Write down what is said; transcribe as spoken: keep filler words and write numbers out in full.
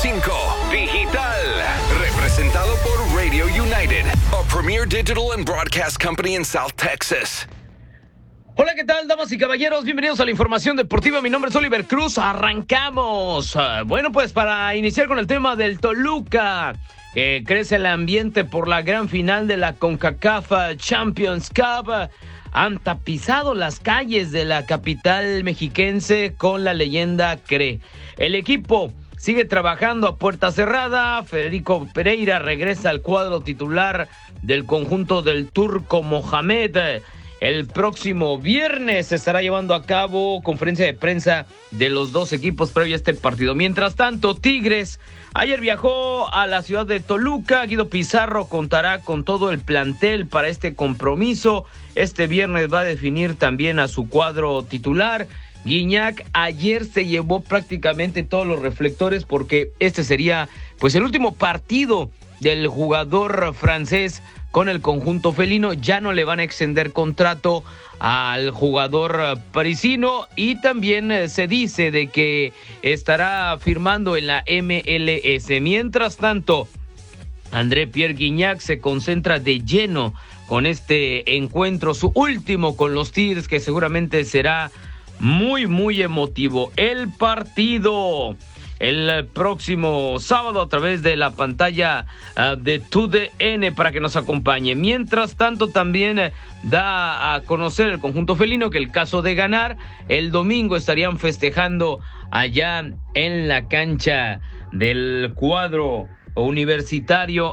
cinco, digital. Representado por Radio United, a premier digital and broadcast company in South Texas. Hola, ¿qué tal, damas y caballeros? Bienvenidos a la información deportiva. Mi nombre es Oliver Cruz. Arrancamos. Uh, bueno, pues para iniciar con el tema del Toluca, que crece el ambiente por la gran final de la CONCACAF Champions Cup. Han tapizado las calles de la capital mexiquense con la leyenda Cree. El equipo sigue trabajando a puerta cerrada. Federico Pereira regresa al cuadro titular del conjunto del Turco Mohamed. El próximo viernes se estará llevando a cabo conferencia de prensa de los dos equipos previo a este partido. Mientras tanto, Tigres ayer viajó a la ciudad de Toluca. Guido Pizarro contará con todo el plantel para este compromiso. Este viernes va a definir también a su cuadro titular. Guiñac ayer se llevó prácticamente todos los reflectores porque este sería pues el último partido del jugador francés con el conjunto felino. Ya no le van a extender contrato al jugador parisino y también eh, se dice de que estará firmando en la M L S. Mientras tanto, André Pierre Guignac se concentra de lleno con este encuentro, su último con los Tigres, que seguramente será muy, muy emotivo. El partido el próximo sábado a través de la pantalla uh, de T U D N para que nos acompañe. Mientras tanto, también uh, da a conocer el conjunto felino que el caso de ganar, el domingo estarían festejando allá en la cancha del cuadro universitario